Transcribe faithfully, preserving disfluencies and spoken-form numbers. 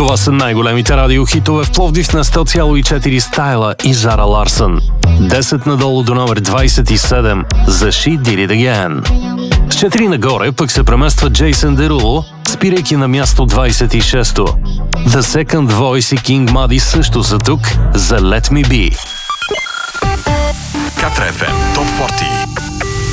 Това са най-големите радиохитове в Пловдив на сто цяло и четири Стайла и Зара Ларсън. десет надолу до номер двадесет и седем за She Did It Again. С четири нагоре пък се премества Джейсън Деруло, спирайки на място двадесет и шесто. The Second Voice и King Muddy също са тук за Let Me Be. Катра еф ем Топ сорок.